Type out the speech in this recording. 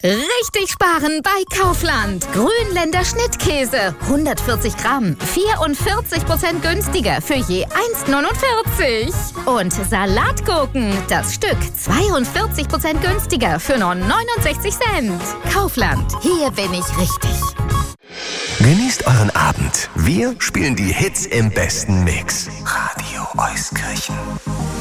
Richtig sparen bei Kaufland. Grünländer Schnittkäse, 140 Gramm, 44% günstiger für je 1,49. Und Salatgurken, das Stück, 42% günstiger für nur 69 Cent. Kaufland, hier bin ich richtig. Genießt euren Abend. Wir spielen die Hits im besten Mix. Radio Euskirchen.